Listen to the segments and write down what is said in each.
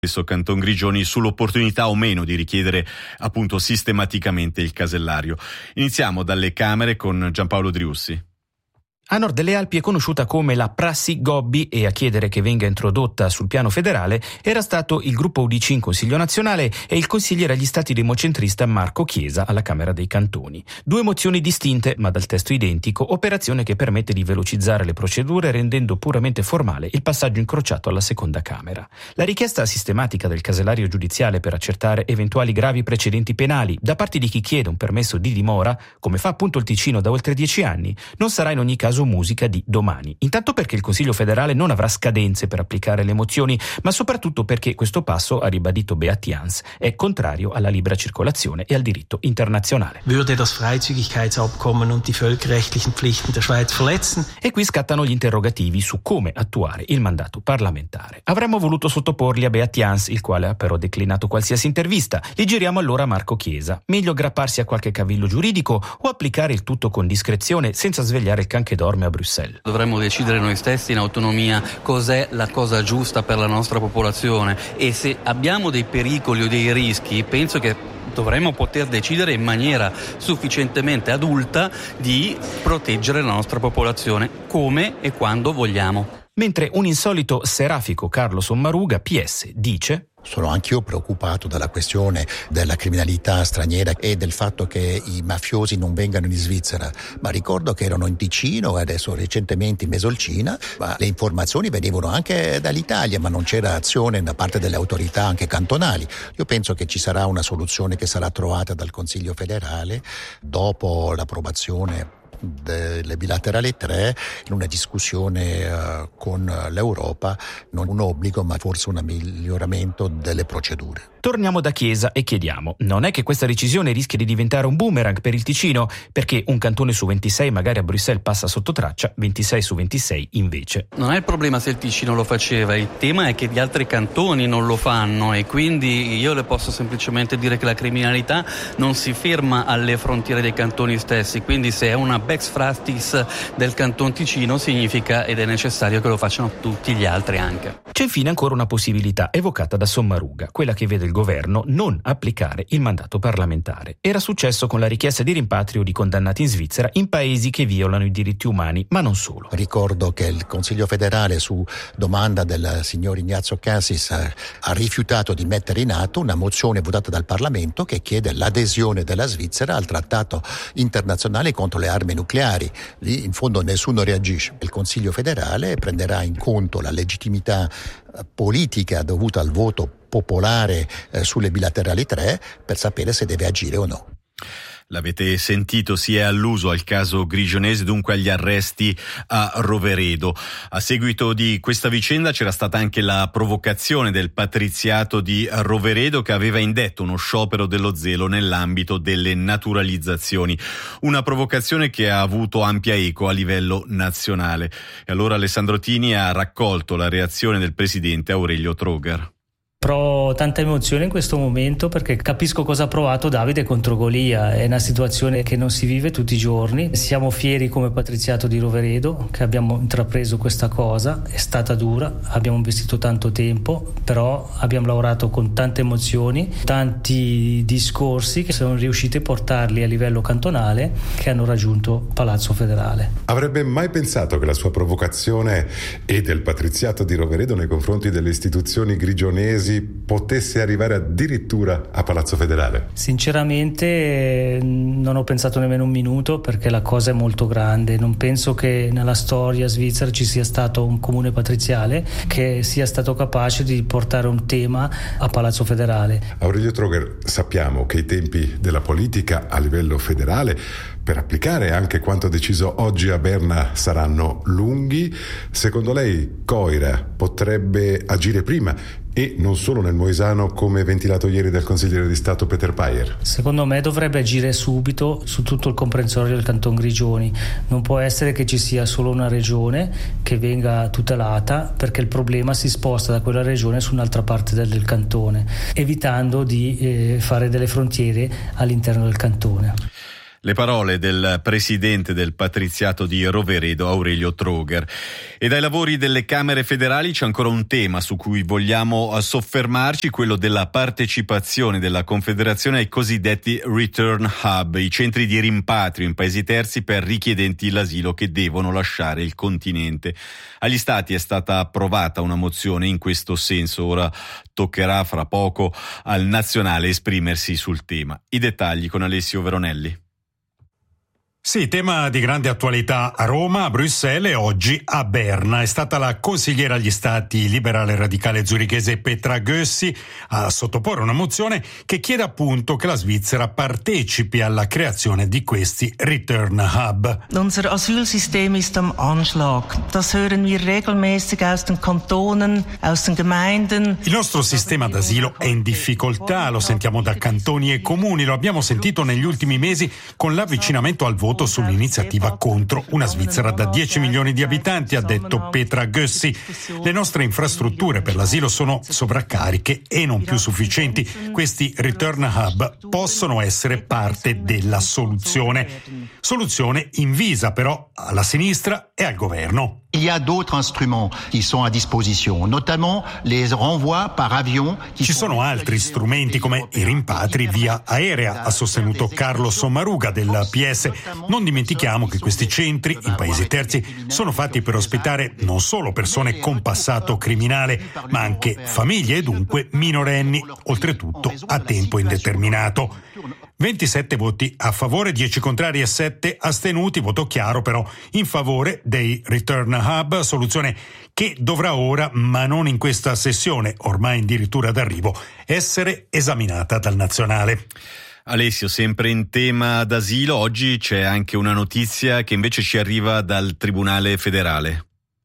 stesso Canton Grigioni sull'opportunità o meno di richiedere appunto sistematicamente il casellario. Iniziamo dalle Camere con Giampaolo Driussi. A nord delle Alpi è conosciuta come la prassi Gobbi e a chiedere che venga introdotta sul piano federale era stato il gruppo UDC in Consiglio nazionale e il consigliere agli stati democentrista Marco Chiesa alla Camera dei Cantoni. Due mozioni distinte ma dal testo identico, operazione che permette di velocizzare le procedure rendendo puramente formale il passaggio incrociato alla seconda Camera. La richiesta sistematica del casellario giudiziale per accertare eventuali gravi precedenti penali da parte di chi chiede un permesso di dimora, come fa appunto il Ticino da oltre 10 anni, non sarà in ogni caso musica di domani. Intanto perché il Consiglio federale non avrà scadenze per applicare le mozioni, ma soprattutto perché questo passo, ha ribadito Beat Jans, è contrario alla libera circolazione e al diritto internazionale. Würde das Freizügigkeitsabkommen und die völkerrechtlichen Pflichten der Schweiz verletzen? E qui scattano gli interrogativi su come attuare il mandato parlamentare. Avremmo voluto sottoporli a Beat Jans, il quale ha però declinato qualsiasi intervista. Li giriamo allora a Marco Chiesa. Meglio aggrapparsi a qualche cavillo giuridico o applicare il tutto con discrezione senza svegliare il can che dorme a Bruxelles. Dovremmo decidere noi stessi in autonomia cos'è la cosa giusta per la nostra popolazione e se abbiamo dei pericoli o dei rischi, penso che dovremmo poter decidere in maniera sufficientemente adulta di proteggere la nostra popolazione come e quando vogliamo. Mentre un insolito serafico Carlo Sommaruga, PS, dice: sono anch'io preoccupato dalla questione della criminalità straniera e del fatto che i mafiosi non vengano in Svizzera, ma ricordo che erano in Ticino e adesso recentemente in Mesolcina, ma le informazioni venivano anche dall'Italia, ma non c'era azione da parte delle autorità anche cantonali. Io penso che ci sarà una soluzione che sarà trovata dal Consiglio federale dopo l'approvazione delle bilaterali 3 in una discussione con l'Europa, non un obbligo ma forse un miglioramento delle procedure. Torniamo da Chiesa e chiediamo: non è che questa decisione rischia di diventare un boomerang per il Ticino, perché un cantone su 26 magari a Bruxelles passa sotto traccia, 26 su 26 invece? Non è il problema se il Ticino lo faceva, il tema è che gli altri cantoni non lo fanno e quindi io le posso semplicemente dire che la criminalità non si ferma alle frontiere dei cantoni stessi, quindi se è una best practice del Canton Ticino significa ed è necessario che lo facciano tutti gli altri anche. C'è infine ancora una possibilità evocata da Sommaruga, quella che vede il governo non applicare il mandato parlamentare. Era successo con la richiesta di rimpatrio di condannati in Svizzera in paesi che violano i diritti umani, ma non solo. Ricordo che il Consiglio federale, su domanda del signor Ignazio Cassis, ha rifiutato di mettere in atto una mozione votata dal Parlamento che chiede l'adesione della Svizzera al trattato internazionale contro le armi nucleari. Lì in fondo nessuno reagisce. Il Consiglio federale prenderà in conto la legittimità politica dovuta al voto popolare sulle bilaterali 3 per sapere se deve agire o no. L'avete sentito, si è alluso al caso grigionese, dunque agli arresti a Roveredo. A seguito di questa vicenda c'era stata anche la provocazione del patriziato di Roveredo che aveva indetto uno sciopero dello zelo nell'ambito delle naturalizzazioni. Una provocazione che ha avuto ampia eco a livello nazionale. E allora Alessandro Tini ha raccolto la reazione del presidente Aurelio Troger. Provo tanta emozione in questo momento perché capisco cosa ha provato Davide contro Golia. È una situazione che non si vive tutti i giorni. Siamo fieri come patriziato di Roveredo che abbiamo intrapreso questa cosa. È stata dura, abbiamo investito tanto tempo, però abbiamo lavorato con tante emozioni, tanti discorsi che sono riusciti a portarli a livello cantonale che hanno raggiunto Palazzo Federale. Avrebbe mai pensato che la sua provocazione e del patriziato di Roveredo nei confronti delle istituzioni grigionesi potesse arrivare addirittura a Palazzo Federale? Sinceramente non ho pensato nemmeno un minuto perché la cosa è molto grande. Non penso che nella storia svizzera ci sia stato un comune patriziale che sia stato capace di portare un tema a Palazzo Federale. Aurelio Troger, sappiamo che i tempi della politica a livello federale per applicare anche quanto deciso oggi a Berna saranno lunghi. Secondo lei Coira potrebbe agire prima e non solo nel Moesano come ventilato ieri dal consigliere di Stato Peter Payer? Secondo me dovrebbe agire subito su tutto il comprensorio del Canton Grigioni. Non può essere che ci sia solo una regione che venga tutelata perché il problema si sposta da quella regione su un'altra parte del cantone, evitando di fare delle frontiere all'interno del cantone. Le parole del presidente del patriziato di Roveredo, Aurelio Troger. E dai lavori delle Camere federali c'è ancora un tema su cui vogliamo soffermarci, quello della partecipazione della Confederazione ai cosiddetti Return Hub, i centri di rimpatrio in paesi terzi per richiedenti l'asilo che devono lasciare il continente. Agli Stati è stata approvata una mozione in questo senso, ora toccherà fra poco al nazionale esprimersi sul tema. I dettagli con Alessio Veronelli. Sì, tema di grande attualità a Roma, a Bruxelles e oggi a Berna. È stata la consigliera agli Stati liberale radicale zurichese Petra Gössi a sottoporre una mozione che chiede appunto che la Svizzera partecipi alla creazione di questi Return Hub. Unser Asylsystem ist am Anschlag. Das hören wir regelmäßig aus den Kantonen, aus den Gemeinden. Il nostro sistema d'asilo è in difficoltà, lo sentiamo da cantoni e comuni, lo abbiamo sentito negli ultimi mesi con l'avvicinamento al voto sull'iniziativa contro una Svizzera da 10 milioni di abitanti, ha detto Petra Gössi. Le nostre infrastrutture per l'asilo sono sovraccariche e non più sufficienti. Questi Return Hub possono essere parte della soluzione. Soluzione invisa però alla sinistra e al governo. Il y a d'autres instruments qui sont à disposition, notamment les renvois par avion. Ci sono altri strumenti come i rimpatri via aerea, ha sostenuto Carlo Sommaruga del PS. Non dimentichiamo che questi centri in paesi terzi sono fatti per ospitare non solo persone con passato criminale, ma anche famiglie e dunque minorenni, oltretutto a tempo indeterminato. 27 voti a favore, 10 contrari e 7 astenuti, voto chiaro però in favore dei Return Hub, soluzione che dovrà ora, ma non in questa sessione, ormai addirittura d'arrivo, essere esaminata dal nazionale. Alessio, sempre in tema d'asilo, oggi c'è anche una notizia che invece ci arriva dal Tribunale federale.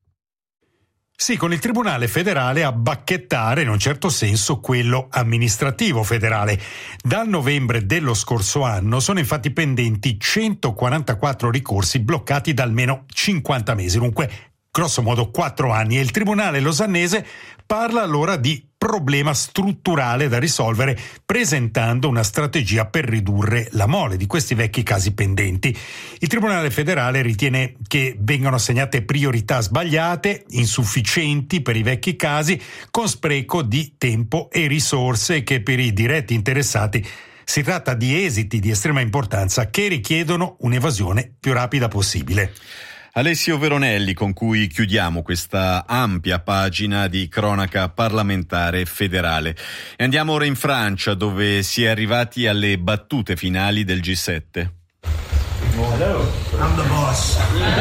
Sì, con il Tribunale federale a bacchettare in un certo senso quello amministrativo federale. Dal novembre dello scorso anno sono infatti pendenti 144 ricorsi bloccati da almeno 50 mesi, dunque grosso modo 4 anni, e il Tribunale lausanese parla allora di problema strutturale da risolvere, presentando una strategia per ridurre la mole di questi vecchi casi pendenti. Il Tribunale federale ritiene che vengano assegnate priorità sbagliate, insufficienti per i vecchi casi, con spreco di tempo e risorse, che per i diretti interessati si tratta di esiti di estrema importanza che richiedono un'evasione più rapida possibile. Alessio Veronelli, con cui chiudiamo questa ampia pagina di cronaca parlamentare federale. E andiamo ora in Francia, dove si è arrivati alle battute finali del G7. Hello, I'm the boss.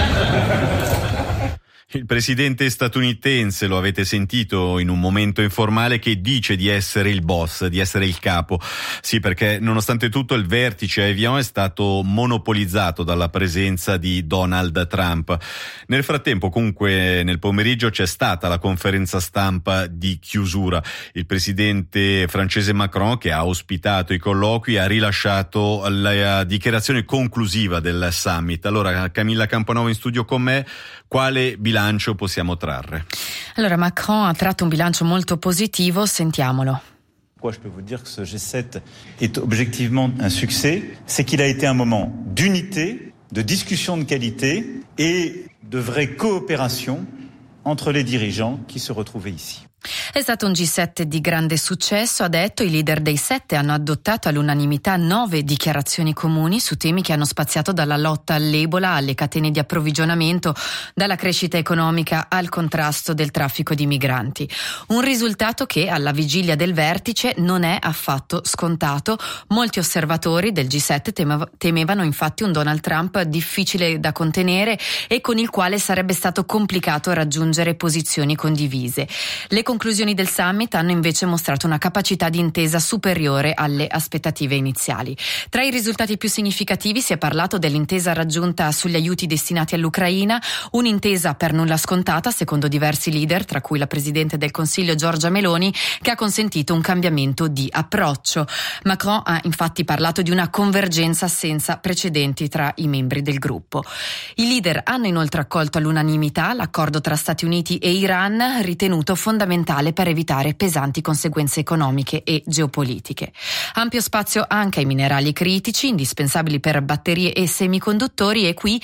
Il presidente statunitense, lo avete sentito in un momento informale, che dice di essere il boss, di essere il capo. Sì, perché nonostante tutto il vertice a Evian è stato monopolizzato dalla presenza di Donald Trump. Nel frattempo, comunque, nel pomeriggio c'è stata la conferenza stampa di chiusura. Il presidente francese Macron, che ha ospitato i colloqui, ha rilasciato la dichiarazione conclusiva del summit. Allora, Camilla Campanova in studio con me, quale bilancio possiamo trarre? Allora, Macron ha tratto un bilancio molto positivo, sentiamolo. Pourquoi je peux vous dire que ce G7 est objectivement un succès, c'est qu'il a été un moment d'unité, de discussion de qualité et de vraie coopération entre les dirigeants qui se retrouvaient ici. È stato un G7 di grande successo, ha detto. I leader dei 7 hanno adottato all'unanimità 9 dichiarazioni comuni su temi che hanno spaziato dalla lotta all'Ebola alle catene di approvvigionamento, dalla crescita economica al contrasto del traffico di migranti. Un risultato che alla vigilia del vertice non è affatto scontato. Molti osservatori del G7 temevano infatti un Donald Trump difficile da contenere e con il quale sarebbe stato complicato raggiungere posizioni condivise. Le conclusioni del summit hanno invece mostrato una capacità di intesa superiore alle aspettative iniziali. Tra i risultati più significativi si è parlato dell'intesa raggiunta sugli aiuti destinati all'Ucraina, un'intesa per nulla scontata secondo diversi leader, tra cui la Presidente del Consiglio Giorgia Meloni, che ha consentito un cambiamento di approccio. Macron ha infatti parlato di una convergenza senza precedenti tra i membri del gruppo. I leader hanno inoltre accolto all'unanimità l'accordo tra Stati Uniti e Iran, ritenuto fondamentale fondamentale per evitare pesanti conseguenze economiche e geopolitiche. Ampio spazio anche ai minerali critici, indispensabili per batterie e semiconduttori, e qui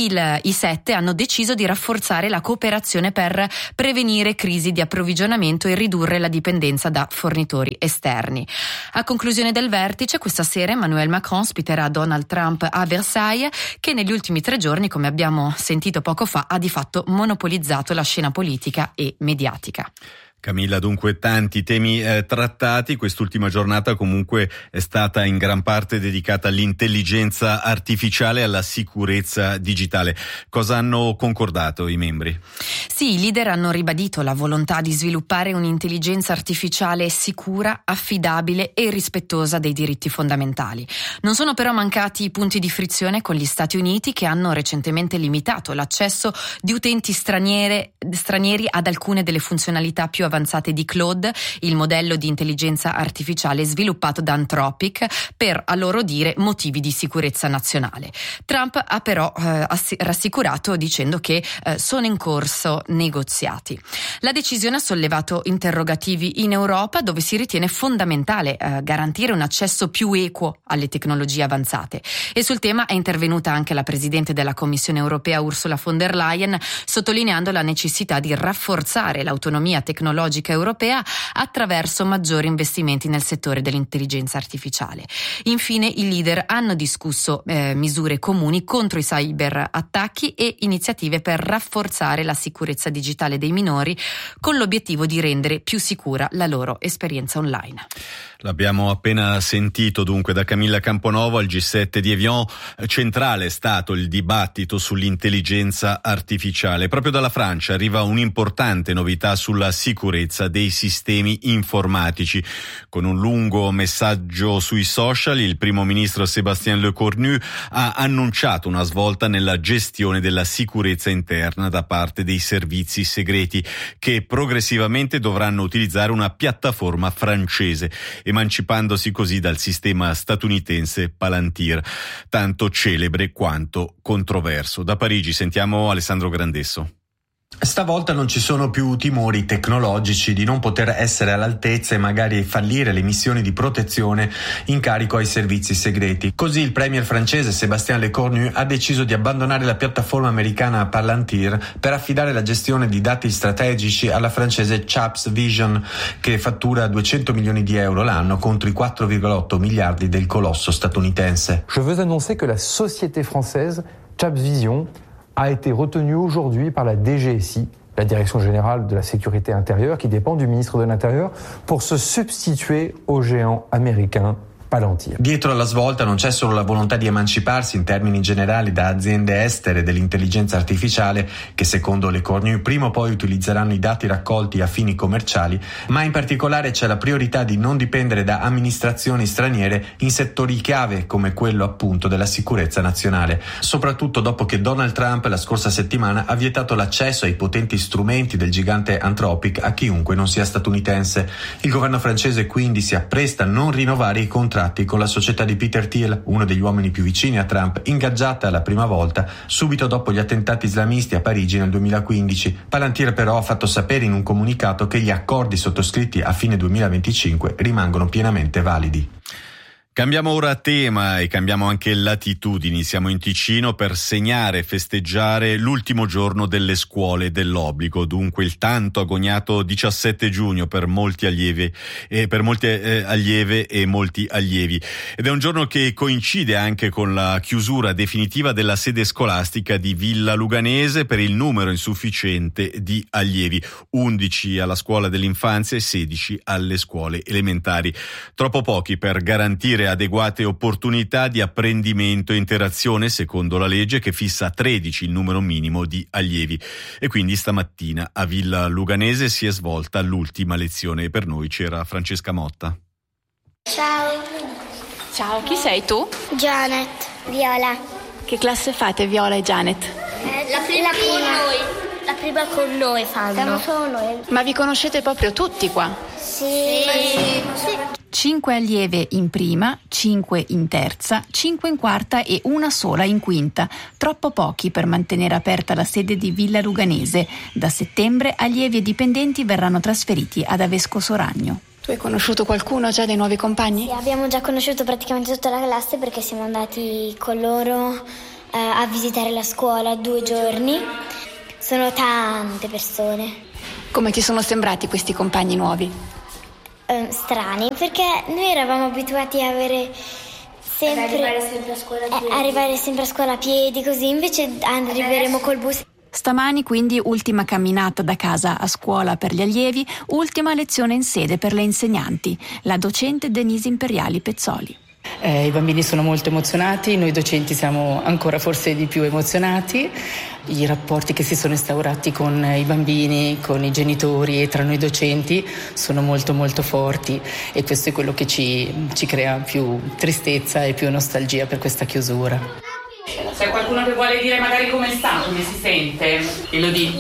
i 7 hanno deciso di rafforzare la cooperazione per prevenire crisi di approvvigionamento e ridurre la dipendenza da fornitori esterni. A conclusione del vertice, questa sera Emmanuel Macron ospiterà Donald Trump a Versailles, che negli ultimi 3 giorni, come abbiamo sentito poco fa, ha di fatto monopolizzato la scena politica e mediatica. Camilla, dunque tanti temi trattati. Quest'ultima giornata comunque è stata in gran parte dedicata all'intelligenza artificiale e alla sicurezza digitale. Cosa hanno concordato i membri? Sì, i leader hanno ribadito la volontà di sviluppare un'intelligenza artificiale sicura, affidabile e rispettosa dei diritti fondamentali. Non sono però mancati i punti di frizione con gli Stati Uniti, che hanno recentemente limitato l'accesso di utenti stranieri ad alcune delle funzionalità più avanzate di Claude, il modello di intelligenza artificiale sviluppato da Anthropic per, a loro dire, motivi di sicurezza nazionale. Trump ha però rassicurato dicendo che sono in corso negoziati. La decisione ha sollevato interrogativi in Europa, dove si ritiene fondamentale garantire un accesso più equo alle tecnologie avanzate, e sul tema è intervenuta anche la Presidente della Commissione europea Ursula von der Leyen, sottolineando la necessità di rafforzare l'autonomia tecnologica europea attraverso maggiori investimenti nel settore dell'intelligenza artificiale. Infine, i leader hanno discusso misure comuni contro i cyberattacchi e iniziative per rafforzare la sicurezza digitale dei minori, con l'obiettivo di rendere più sicura la loro esperienza online. L'abbiamo appena sentito dunque da Camilla Camponovo. Al G7 di Evian centrale è stato il dibattito sull'intelligenza artificiale. Proprio dalla Francia arriva un'importante novità sulla sicurezza dei sistemi informatici. Con un lungo messaggio sui social, il primo ministro Sébastien Lecornu ha annunciato una svolta nella gestione della sicurezza interna da parte dei servizi segreti, che progressivamente dovranno utilizzare una piattaforma francese, emancipandosi così dal sistema statunitense Palantir, tanto celebre quanto controverso. Da Parigi sentiamo Alessandro Grandesso. Stavolta non ci sono più timori tecnologici di non poter essere all'altezza e magari fallire le missioni di protezione in carico ai servizi segreti. Così il premier francese Sébastien Lecornu ha deciso di abbandonare la piattaforma americana Palantir per affidare la gestione di dati strategici alla francese Chaps Vision, che fattura 200 milioni di euro l'anno contro i 4,8 miliardi del colosso statunitense. Je veux annoncer que la société française Chaps Vision a été retenu aujourd'hui par la DGSI, la Direction Générale de la Sécurité Intérieure, qui dépend du ministre de l'Intérieur, pour se substituer au géant américain Palantir. Dietro alla svolta non c'è solo la volontà di emanciparsi in termini generali da aziende estere dell'intelligenza artificiale, che secondo Lecornu prima o poi utilizzeranno i dati raccolti a fini commerciali, ma in particolare c'è la priorità di non dipendere da amministrazioni straniere in settori chiave come quello appunto della sicurezza nazionale, soprattutto dopo che Donald Trump la scorsa settimana ha vietato l'accesso ai potenti strumenti del gigante Anthropic a chiunque non sia statunitense. Il governo francese quindi si appresta a non rinnovare i contratti con la società di Peter Thiel, uno degli uomini più vicini a Trump, ingaggiata la prima volta subito dopo gli attentati islamisti a Parigi nel 2015. Palantir però ha fatto sapere in un comunicato che gli accordi sottoscritti a fine 2025 rimangono pienamente validi. Cambiamo ora tema e cambiamo anche latitudini. Siamo in Ticino per segnare e festeggiare l'ultimo giorno delle scuole dell'obbligo, dunque il tanto agognato 17 giugno per molti allieve e molti allievi. Ed è un giorno che coincide anche con la chiusura definitiva della sede scolastica di Villa Luganese per il numero insufficiente di allievi, 11 alla scuola dell'infanzia e 16 alle scuole elementari. Troppo pochi per garantire adeguate opportunità di apprendimento e interazione, secondo la legge che fissa 13 il numero minimo di allievi. E quindi stamattina a Villa Luganese si è svolta l'ultima lezione e per noi c'era Francesca Motta. Ciao. Ciao, chi sei tu? Janet. Viola. Che classe fate, Viola e Janet? La prima con noi fanno. Siamo solo noi. Ma vi conoscete proprio tutti qua? Sì. 5 allieve in prima, 5 in terza, 5 in quarta e una sola in quinta. Troppo pochi per mantenere aperta la sede di Villa Luganese. Da settembre allievi e dipendenti verranno trasferiti ad Avesco Soragno. Tu hai conosciuto qualcuno già dei nuovi compagni? Sì, abbiamo già conosciuto praticamente tutta la classe perché siamo andati con loro a visitare la scuola 2 giorni. Sono tante persone. Come ti sono sembrati questi compagni nuovi? Strani, perché noi eravamo abituati a avere arrivare sempre a scuola a piedi, così invece arriveremo col bus. Stamani quindi ultima camminata da casa a scuola per gli allievi, ultima lezione in sede per le insegnanti. La docente Denise Imperiali Pezzoli. I bambini sono molto emozionati, noi docenti siamo ancora forse di più emozionati. I rapporti che si sono instaurati con i bambini, con i genitori e tra noi docenti sono molto molto forti, e questo è quello che ci crea più tristezza e più nostalgia per questa chiusura. C'è qualcuno che vuole dire magari come sta, come si sente? Elodie?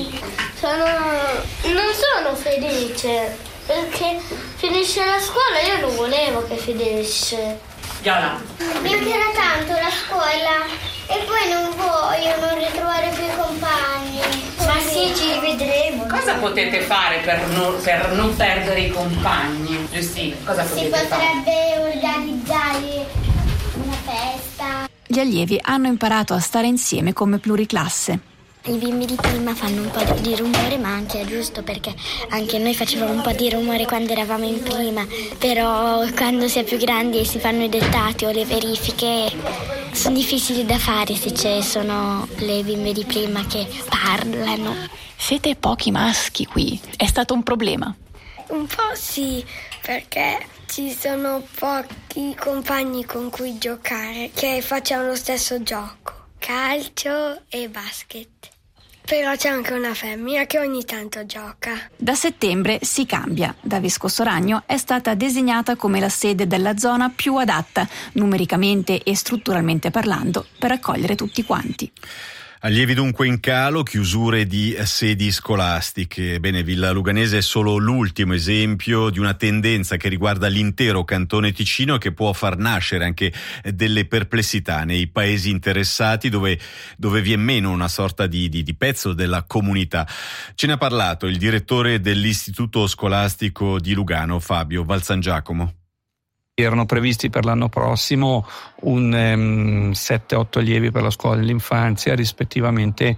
Non sono felice perché finisce la scuola, io non volevo che finisse. Viola. Mi piacerà tanto la scuola e poi non ritrovare più i compagni. Ma sì, ci rivedremo. Cosa potete fare per non perdere i compagni? Giusti, cosa potete fare? Si potrebbe organizzare una festa. Gli allievi hanno imparato a stare insieme come pluriclasse. I bimbi di prima fanno un po' di rumore, ma anche è giusto perché anche noi facevamo un po' di rumore quando eravamo in prima, però quando si è più grandi e si fanno i dettati o le verifiche sono difficili da fare se sono le bimbe di prima che parlano. Siete pochi maschi qui, è stato un problema? Un po' sì, perché ci sono pochi compagni con cui giocare che facciano lo stesso gioco. Calcio e basket. Però c'è anche una femmina che ogni tanto gioca. Da settembre si cambia. Da Avesco Soragno è stata designata come la sede della zona più adatta, numericamente e strutturalmente parlando, per accogliere tutti quanti. Allievi dunque in calo, chiusure di sedi scolastiche. Bene, Villa Luganese è solo l'ultimo esempio di una tendenza che riguarda l'intero cantone Ticino e che può far nascere anche delle perplessità nei paesi interessati dove vi è meno una sorta di pezzo della comunità. Ce ne ha parlato il direttore dell'Istituto Scolastico di Lugano, Fabio Valsangiacomo. Erano previsti per l'anno prossimo un 7-8 allievi per la scuola dell'infanzia, rispettivamente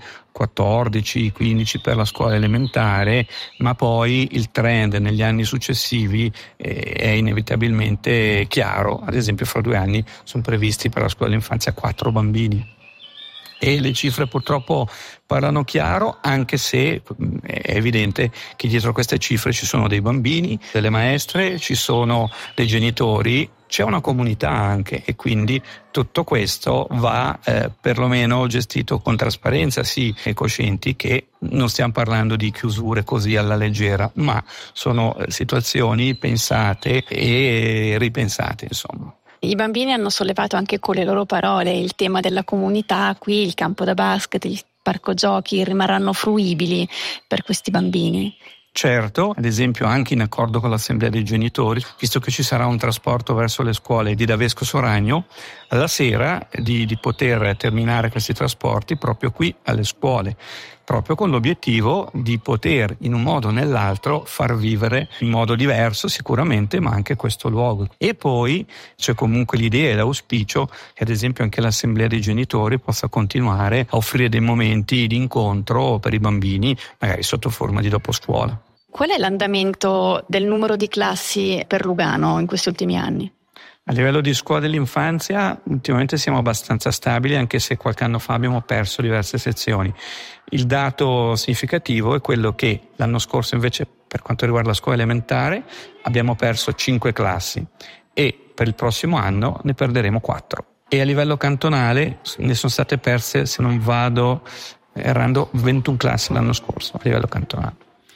14-15 per la scuola elementare, ma poi il trend negli anni successivi è inevitabilmente chiaro. Ad esempio fra 2 anni sono previsti per la scuola dell'infanzia 4 bambini. E le cifre purtroppo parlano chiaro, anche se è evidente che dietro queste cifre ci sono dei bambini, delle maestre, ci sono dei genitori, c'è una comunità anche, e quindi tutto questo va perlomeno gestito con trasparenza, sì, e coscienti che non stiamo parlando di chiusure così alla leggera, ma sono situazioni pensate e ripensate, insomma. I bambini hanno sollevato anche con le loro parole il tema della comunità. Qui il campo da basket, il parco giochi rimarranno fruibili per questi bambini. Certo, ad esempio anche in accordo con l'assemblea dei genitori, visto che ci sarà un trasporto verso le scuole di Avesco Soragno, alla sera di poter terminare questi trasporti proprio qui alle scuole, proprio con l'obiettivo di poter in un modo o nell'altro far vivere in modo diverso sicuramente, ma anche questo luogo. E poi c'è comunque l'idea e l'auspicio che ad esempio anche l'assemblea dei genitori possa continuare a offrire dei momenti di incontro per i bambini, magari sotto forma di doposcuola. Qual è l'andamento del numero di classi per Lugano in questi ultimi anni? A livello di scuola dell'infanzia ultimamente siamo abbastanza stabili, anche se qualche anno fa abbiamo perso diverse sezioni. Il dato significativo è quello che l'anno scorso invece, per quanto riguarda la scuola elementare, abbiamo perso 5 classi e per il prossimo anno ne perderemo 4. E a livello cantonale ne sono state perse, se non vado errando, 21 classi l'anno scorso a livello cantonale.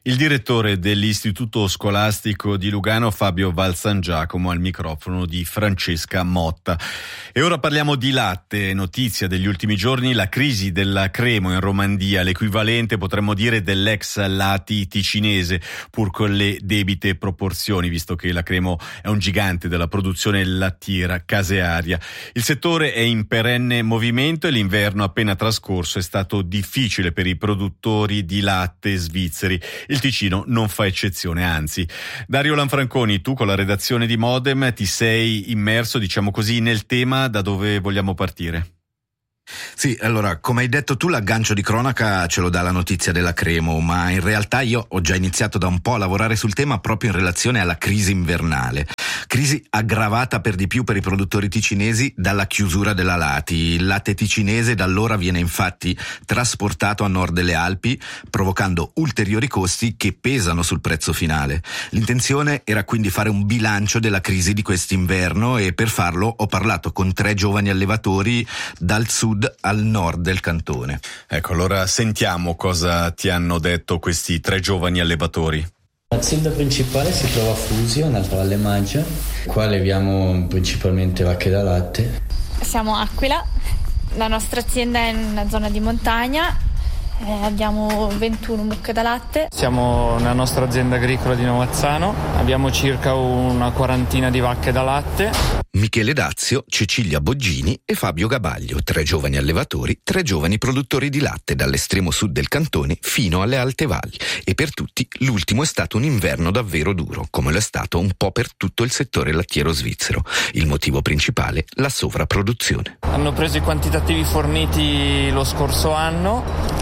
Il direttore dell'Istituto Scolastico di Lugano, Fabio Valsangiacomo, al microfono di Francesca Motta. E ora parliamo di latte. Notizia degli ultimi giorni, la crisi della Cremo in Romandia, l'equivalente potremmo dire dell'ex Lati ticinese, pur con le debite proporzioni, visto che la Cremo è un gigante della produzione lattiera casearia. Il settore è in perenne movimento e l'inverno appena trascorso è stato difficile per i produttori di latte svizzeri. Il Ticino non fa eccezione, anzi. Dario Lanfranconi, tu con la redazione di Modem ti sei immerso, diciamo così, nel tema. Da dove vogliamo partire? Sì, allora, come hai detto tu, l'aggancio di cronaca ce lo dà la notizia della Cremo, ma in realtà io ho già iniziato da un po' a lavorare sul tema proprio in relazione alla crisi invernale. Crisi aggravata per di più per i produttori ticinesi dalla chiusura della Lati. Il latte ticinese da allora viene infatti trasportato a nord delle Alpi, provocando ulteriori costi che pesano sul prezzo finale. L'intenzione era quindi fare un bilancio della crisi di quest'inverno e per farlo ho parlato con 3 giovani allevatori dal sud al nord del cantone. Ecco, allora sentiamo cosa ti hanno detto questi 3 giovani allevatori. L'azienda principale si trova a Fusio, nella Valle Maggia. Qua alleviamo principalmente vacche da latte. Siamo Aquila, la nostra azienda è in una zona di montagna, abbiamo 21 mucche da latte. Siamo nella nostra azienda agricola di Novazzano, abbiamo circa una quarantina di vacche da latte. Michele Dazio, Cecilia Boggini e Fabio Gabaglio, 3 giovani allevatori, 3 giovani produttori di latte dall'estremo sud del cantone fino alle alte valli. E per tutti l'ultimo è stato un inverno davvero duro, come lo è stato un po' per tutto il settore lattiero svizzero. Il motivo principale, la sovrapproduzione. Hanno preso i quantitativi forniti lo scorso anno,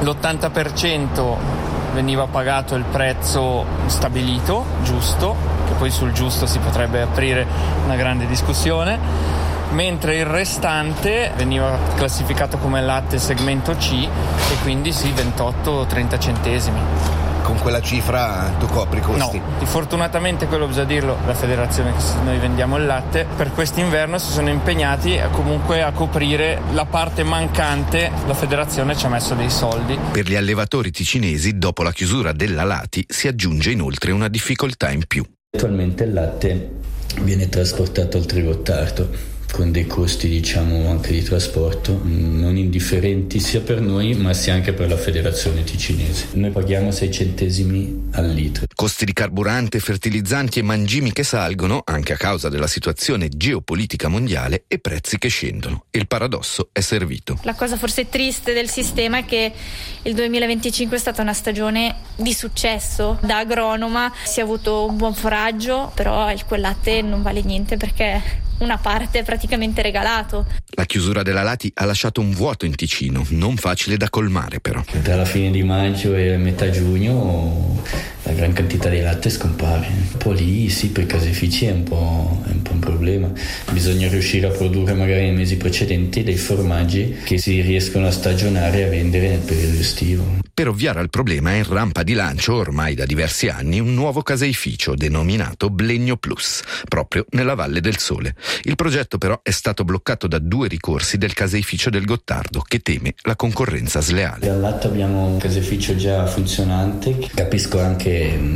l'80% veniva pagato il prezzo stabilito, giusto, che poi sul giusto si potrebbe aprire una grande discussione, mentre il restante veniva classificato come latte segmento C e quindi sì, 28-30 centesimi. Con quella cifra tu copri i costi? No, fortunatamente, quello bisogna dirlo, la federazione che noi vendiamo il latte, per quest'inverno si sono impegnati comunque a coprire la parte mancante, la federazione ci ha messo dei soldi. Per gli allevatori ticinesi, dopo la chiusura della Lati, si aggiunge inoltre una difficoltà in più. Attualmente il latte viene trasportato al Trigottardo, con dei costi diciamo anche di trasporto non indifferenti sia per noi ma sia anche per la federazione ticinese. Noi paghiamo 6 centesimi al litro. Costi di carburante, fertilizzanti e mangimi che salgono anche a causa della situazione geopolitica mondiale e prezzi che scendono. E il paradosso è servito. La cosa forse triste del sistema è che il 2025 è stata una stagione di successo. Da agronoma si è avuto un buon foraggio, però quel latte non vale niente perché una parte è praticamente regalato. La chiusura della Lati ha lasciato un vuoto in Ticino, non facile da colmare però. Tra la fine di maggio e metà giugno la gran quantità di latte scompare. Un po' lì sì, per i caseifici è un po' un problema. Bisogna riuscire a produrre magari nei mesi precedenti dei formaggi che si riescono a stagionare e a vendere nel periodo estivo. Per ovviare al problema è in rampa di lancio ormai da diversi anni un nuovo caseificio denominato Blegno Plus, proprio nella Valle del Sole. Il progetto però è stato bloccato da 2 ricorsi del caseificio del Gottardo che teme la concorrenza sleale. Dal lato abbiamo un caseificio già funzionante, capisco anche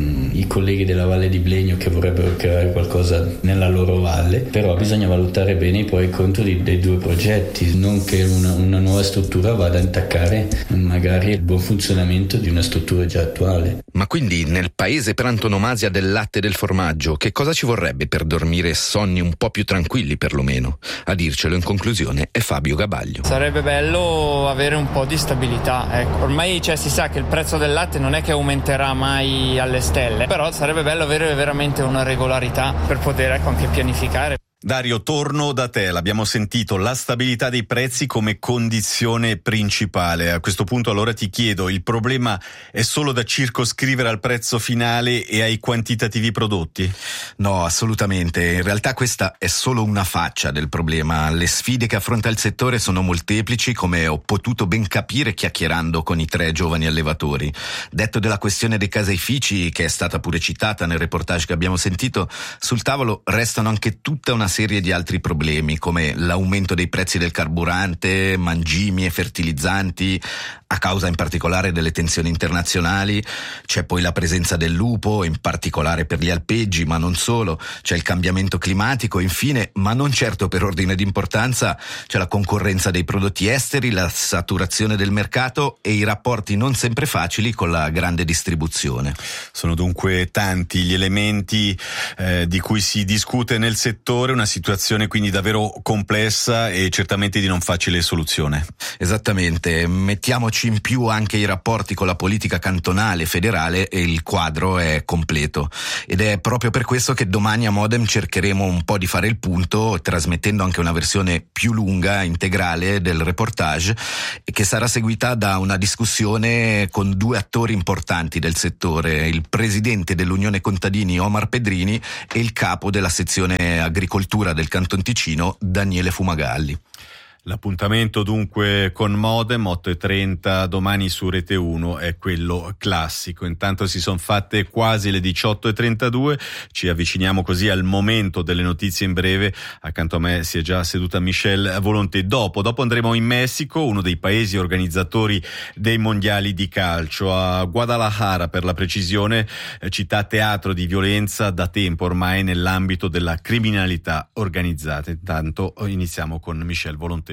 i colleghi della Valle di Blegno che vorrebbero creare qualcosa nella loro valle, però bisogna valutare bene i pro e i contro dei 2 progetti, non che una nuova struttura vada a intaccare magari il buon funzionamento di una struttura già attuale. Ma quindi nel paese per antonomasia del latte e del formaggio che cosa ci vorrebbe per dormire sonni un po' più tranquilli perlomeno? A dircelo in conclusione è Fabio Gabaglio. Sarebbe bello avere un po' di stabilità, ecco. Ormai si sa che il prezzo del latte non è che aumenterà mai alle stelle, però sarebbe bello avere veramente una regolarità per poter anche pianificare. Dario, torno da te, l'abbiamo sentito, la stabilità dei prezzi come condizione principale. A questo punto allora ti chiedo, il problema è solo da circoscrivere al prezzo finale e ai quantitativi prodotti? No, assolutamente. In realtà questa è solo una faccia del problema. Le sfide che affronta il settore sono molteplici, come ho potuto ben capire chiacchierando con i 3 giovani allevatori. Detto della questione dei caseifici, che è stata pure citata nel reportage che abbiamo sentito, sul tavolo restano anche tutta una una serie di altri problemi come l'aumento dei prezzi del carburante, mangimi e fertilizzanti, a causa in particolare delle tensioni internazionali. C'è poi la presenza del lupo, in particolare per gli alpeggi, ma non solo. C'è il cambiamento climatico, infine, ma non certo per ordine di importanza, c'è la concorrenza dei prodotti esteri, la saturazione del mercato e i rapporti non sempre facili con la grande distribuzione. Sono dunque tanti gli elementi di cui si discute nel settore, una situazione quindi davvero complessa e certamente di non facile soluzione. Esattamente, mettiamoci in più anche i rapporti con la politica cantonale, federale, e il quadro è completo. Ed è proprio per questo che domani a Modem cercheremo un po' di fare il punto, trasmettendo anche una versione più lunga, integrale del reportage, che sarà seguita da una discussione con due attori importanti del settore, il presidente dell'Unione Contadini Omar Pedrini e il capo della sezione agricoltura del Canton Ticino Daniele Fumagalli. L'appuntamento dunque con Modem 8:30 domani su Rete 1 è quello classico. Intanto si sono fatte quasi le 18:32, ci avviciniamo così al momento delle notizie in breve. Accanto a me si è già seduta Michelle Volonté. Dopo andremo in Messico, uno dei paesi organizzatori dei mondiali di calcio, a Guadalajara per la precisione, città teatro di violenza da tempo ormai nell'ambito della criminalità organizzata. Intanto iniziamo con Michelle Volonté.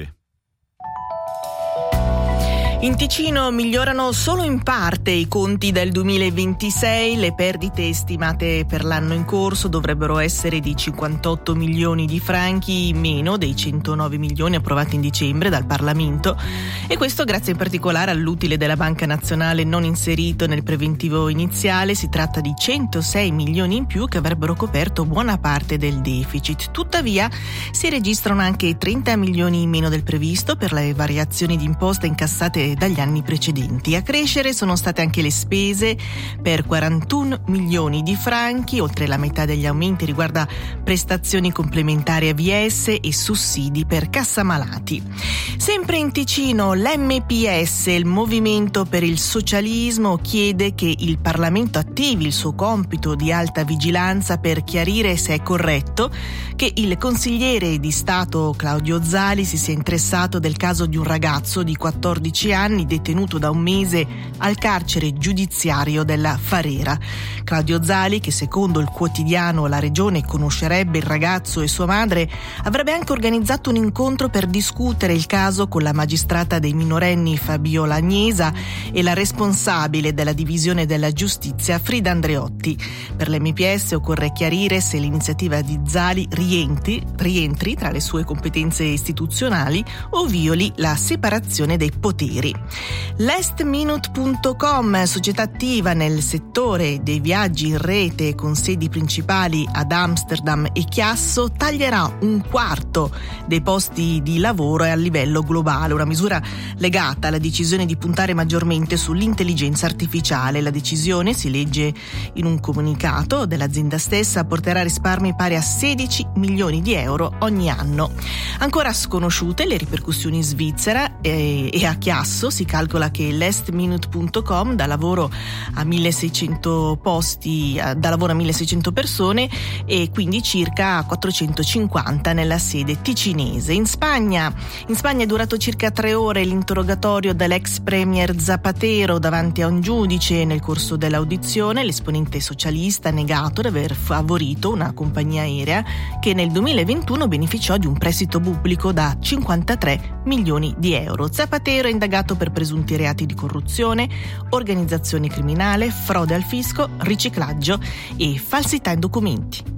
In Ticino migliorano solo in parte i conti del 2026, le perdite stimate per l'anno in corso dovrebbero essere di 58 milioni di franchi, meno dei 109 milioni approvati in dicembre dal Parlamento, e questo grazie in particolare all'utile della Banca Nazionale non inserito nel preventivo iniziale. Si tratta di 106 milioni in più che avrebbero coperto buona parte del deficit. Tuttavia si registrano anche 30 milioni in meno del previsto per le variazioni di imposta incassate dagli anni precedenti. A crescere sono state anche le spese per 41 milioni di franchi, oltre la metà degli aumenti riguarda prestazioni complementari AVS e sussidi per cassamalati. Sempre in Ticino, l'MPS, il Movimento per il Socialismo, chiede che il Parlamento attivi il suo compito di alta vigilanza per chiarire se è corretto che il consigliere di Stato Claudio Zali si sia interessato del caso di un ragazzo di 14 anni detenuto da un mese al carcere giudiziario della Farera. Claudio Zali, che secondo il quotidiano La Regione conoscerebbe il ragazzo e sua madre, avrebbe anche organizzato un incontro per discutere il caso con la magistrata dei minorenni Fabiola Agnesa e la responsabile della divisione della giustizia Frida Andreotti. Per l'MPS occorre chiarire se l'iniziativa di Zali rientri tra le sue competenze istituzionali o violi la separazione dei poteri. Lastminute.com, società attiva nel settore dei viaggi in rete con sedi principali ad Amsterdam e Chiasso, taglierà un quarto dei posti di lavoro a livello globale, una misura legata alla decisione di puntare maggiormente sull'intelligenza artificiale. La decisione, si legge in un comunicato dell'azienda stessa, porterà risparmi pari a 16 milioni di euro ogni anno. Ancora sconosciute le ripercussioni in Svizzera e a Chiasso si calcola che lastminute.com dà lavoro a 1600 posti, dà lavoro a 1600 persone e quindi circa 450 nella sede ticinese. In Spagna è durato circa 3 ore l'interrogatorio dell'ex premier Zapatero davanti a un giudice. Nel corso dell'audizione l'esponente socialista ha negato di aver favorito una compagnia aerea che nel 2021 beneficiò di un prestito pubblico da 53 milioni di euro. Zapatero è indagato per presunti reati di corruzione, organizzazione criminale, frode al fisco, riciclaggio e falsità in documenti.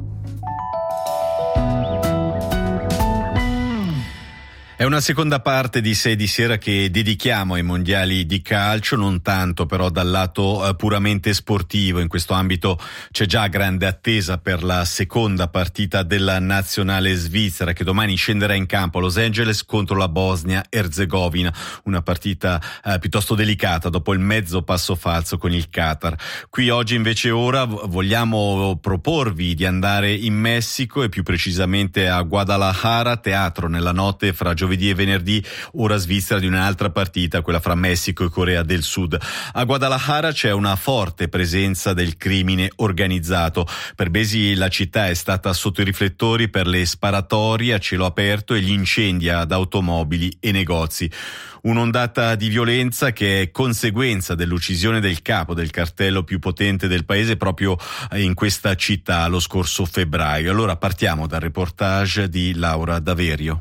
È una seconda parte di 6 di sera che dedichiamo ai mondiali di calcio, non tanto però dal lato puramente sportivo. In questo ambito c'è già grande attesa per la seconda partita della nazionale svizzera che domani scenderà in campo a Los Angeles contro la Bosnia-Erzegovina, una partita piuttosto delicata dopo il mezzo passo falso con il Qatar. Qui oggi invece ora vogliamo proporvi di andare in Messico e più precisamente a Guadalajara, teatro nella notte fra giovedì giovedì e venerdì, ora Svizzera di un'altra partita, quella fra Messico e Corea del Sud. A Guadalajara c'è una forte presenza del crimine organizzato. Per mesi la città è stata sotto i riflettori per le sparatorie a cielo aperto e gli incendi ad automobili e negozi. Un'ondata di violenza che è conseguenza dell'uccisione del capo del cartello più potente del paese proprio in questa città lo scorso febbraio. Allora partiamo dal reportage di Laura Daverio.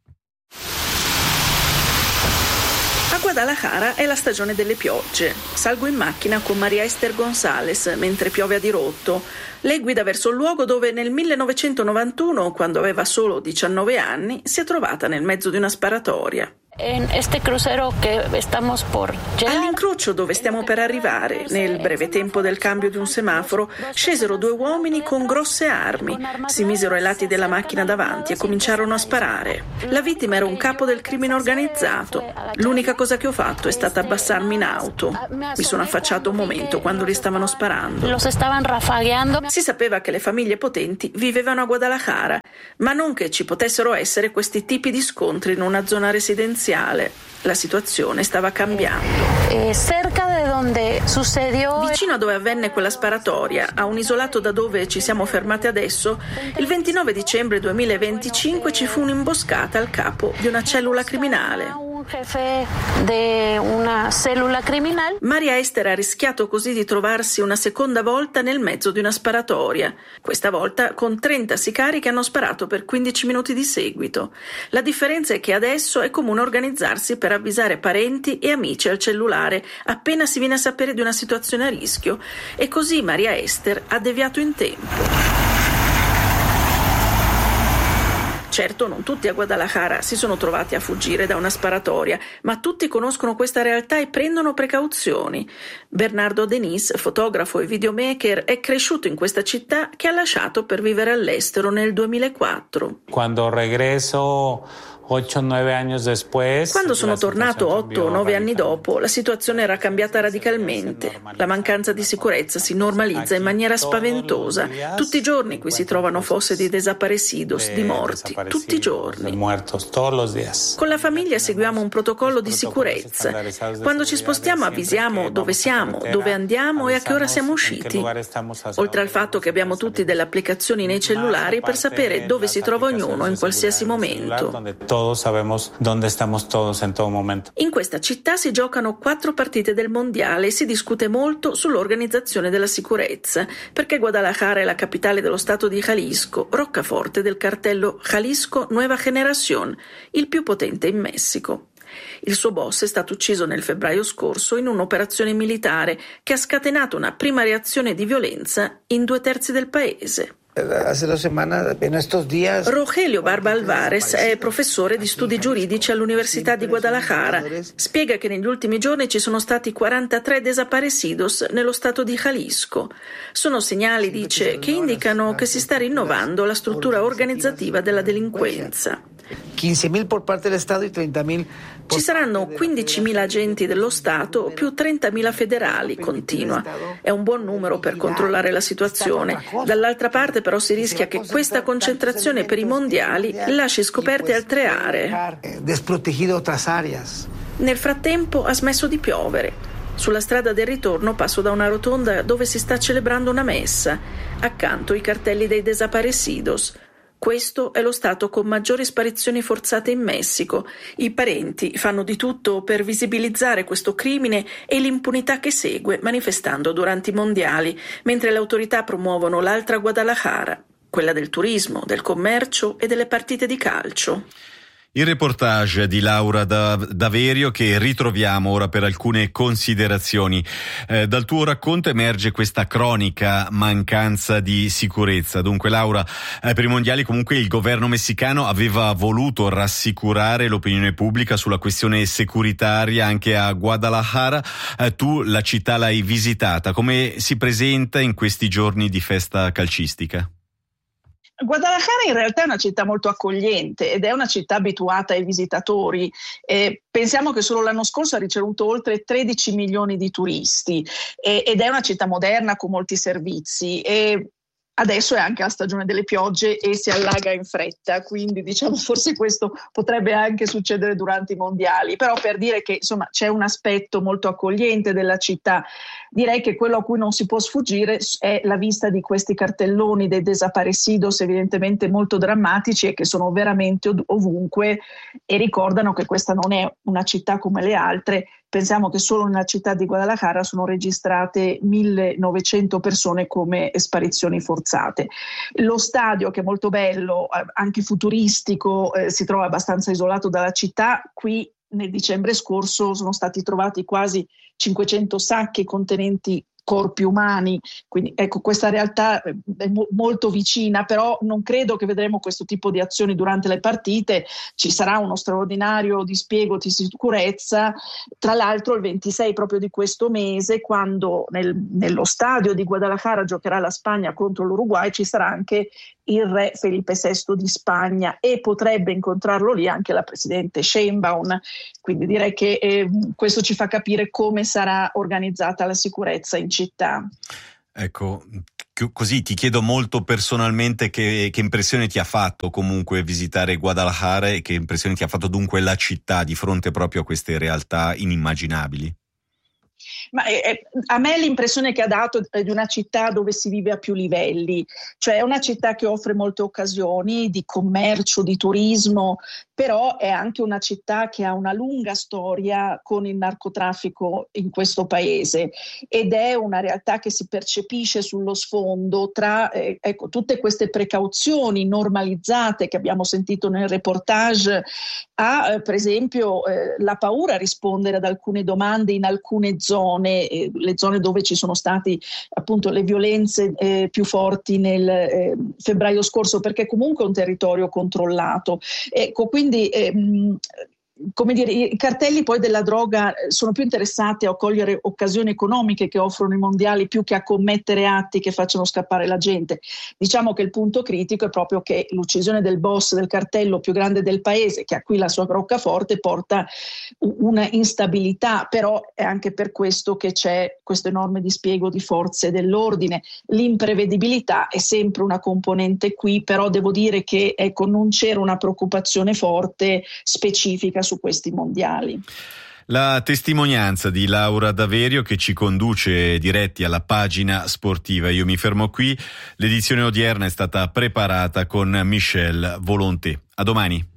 A Guadalajara è la stagione delle piogge. Salgo in macchina con Maria Esther González mentre piove a dirotto. Lei guida verso il luogo dove nel 1991, quando aveva solo 19 anni, si è trovata nel mezzo di una sparatoria. All'incrocio dove stiamo per arrivare, nel breve tempo del cambio di un semaforo, scesero due uomini con grosse armi, si misero ai lati della macchina davanti e cominciarono a sparare. La vittima era un capo del crimine organizzato. L'unica cosa che ho fatto è stata abbassarmi in auto. Mi sono affacciato un momento quando li stavano sparando. Si sapeva che le famiglie potenti vivevano a Guadalajara, ma non che ci potessero essere questi tipi di scontri in una zona residenziale. La situazione stava cambiando. Vicino a dove avvenne quella sparatoria, a un isolato da dove ci siamo fermati adesso, il 29 dicembre 2025 ci fu un'imboscata al capo di una cellula criminale. Maria Esther ha rischiato così di trovarsi una seconda volta nel mezzo di una sparatoria, questa volta con 30 sicari che hanno sparato per 15 minuti di seguito. La differenza è che adesso è comune organizzarsi per avvisare parenti e amici al cellulare appena si viene a sapere di una situazione a rischio, e così Maria Esther ha deviato in tempo. Certo, non tutti a Guadalajara si sono trovati a fuggire da una sparatoria, ma tutti conoscono questa realtà e prendono precauzioni. Bernardo Denis, fotografo e videomaker, è cresciuto in questa città che ha lasciato per vivere all'estero nel 2004. Quando sono tornato 8 o 9 anni dopo, la situazione era cambiata radicalmente. La mancanza di sicurezza si normalizza in maniera spaventosa. Tutti i giorni qui si trovano fosse di desaparecidos, di morti, tutti i giorni. Con la famiglia seguiamo un protocollo di sicurezza. Quando ci spostiamo avvisiamo dove siamo, dove andiamo e a che ora siamo usciti. Oltre al fatto che abbiamo tutti delle applicazioni nei cellulari per sapere dove si trova ognuno in qualsiasi momento. Sabemos dónde estamos todos en todo momento. In questa città si giocano 4 partite del mondiale e si discute molto sull'organizzazione della sicurezza, perché Guadalajara è la capitale dello stato di Jalisco, roccaforte del cartello Jalisco Nueva Generación, il più potente in Messico. Il suo boss è stato ucciso nel febbraio scorso in un'operazione militare che ha scatenato una prima reazione di violenza in 2/3 del paese. Rogelio Barba Alvarez è professore di studi giuridici all'Università di Guadalajara. Spiega che negli ultimi giorni ci sono stati 43 desaparecidos nello stato di Jalisco. Sono segnali, dice, che indicano che si sta rinnovando la struttura organizzativa della delinquenza. 15.000 por parte dello Stato e 30.000. Ci saranno 15.000 agenti dello Stato più 30.000 federali, continua. È un buon numero per controllare la situazione. Dall'altra parte però si rischia che questa concentrazione per i mondiali lasci scoperte altre aree. Nel frattempo ha smesso di piovere. Sulla strada del ritorno passo da una rotonda dove si sta celebrando una messa. Accanto i cartelli dei desaparecidos. Questo è lo stato con maggiori sparizioni forzate in Messico. I parenti fanno di tutto per visibilizzare questo crimine e l'impunità che segue manifestando durante i mondiali, mentre le autorità promuovono l'altra Guadalajara, quella del turismo, del commercio e delle partite di calcio. Il reportage di Laura Daverio che ritroviamo ora per alcune considerazioni. Dal tuo racconto emerge questa cronica mancanza di sicurezza. Dunque Laura, per i mondiali comunque il governo messicano aveva voluto rassicurare l'opinione pubblica sulla questione securitaria anche a Guadalajara. Tu la città l'hai visitata. Come si presenta in questi giorni di festa calcistica? Guadalajara in realtà è una città molto accogliente ed è una città abituata ai visitatori. Pensiamo che solo l'anno scorso ha ricevuto oltre 13 milioni di turisti ed è una città moderna con molti servizi. Adesso è anche la stagione delle piogge e si allaga in fretta, quindi diciamo forse questo potrebbe anche succedere durante i mondiali, però per dire che insomma c'è un aspetto molto accogliente della città. Direi che quello a cui non si può sfuggire è la vista di questi cartelloni dei desaparecidos, evidentemente molto drammatici e che sono veramente ovunque e ricordano che questa non è una città come le altre. Pensiamo che solo nella città di Guadalajara sono registrate 1900 persone come sparizioni forzate. Lo stadio, che è molto bello, anche futuristico, si trova abbastanza isolato dalla città. Qui nel dicembre scorso sono stati trovati quasi 500 sacchi contenenti corpi umani, quindi ecco, questa realtà è molto vicina, però non credo che vedremo questo tipo di azioni durante le partite. Ci sarà uno straordinario dispiego di sicurezza, tra l'altro il 26 proprio di questo mese, quando nello stadio di Guadalajara giocherà la Spagna contro l'Uruguay, ci sarà anche il re Felipe VI di Spagna e potrebbe incontrarlo lì anche la presidente Sheinbaum, quindi direi che questo ci fa capire come sarà organizzata la sicurezza in città. Ecco, così ti chiedo molto personalmente che impressione ti ha fatto comunque visitare Guadalajara e che impressione ti ha fatto dunque la città di fronte proprio a queste realtà inimmaginabili? Ma a me l'impressione che ha dato è di una città dove si vive a più livelli, cioè è una città che offre molte occasioni di commercio, di turismo, però è anche una città che ha una lunga storia con il narcotraffico in questo paese ed è una realtà che si percepisce sullo sfondo tra tutte queste precauzioni normalizzate che abbiamo sentito nel reportage, a per esempio la paura a rispondere ad alcune domande in alcune zone, le zone dove ci sono stati appunto le violenze più forti nel febbraio scorso, perché comunque è un territorio controllato. Ecco, quindi come dire, i cartelli poi della droga sono più interessati a cogliere occasioni economiche che offrono i mondiali più che a commettere atti che facciano scappare la gente. Diciamo che il punto critico è proprio che l'uccisione del boss del cartello più grande del paese, che ha qui la sua roccaforte, porta una instabilità, però è anche per questo che c'è questo enorme dispiego di forze dell'ordine. L'imprevedibilità è sempre una componente qui, però devo dire che non c'era una preoccupazione forte specifica su questi mondiali. La testimonianza di Laura Daverio che ci conduce diretti alla pagina sportiva. Io mi fermo qui. L'edizione odierna è stata preparata con Michel Volonté. A domani.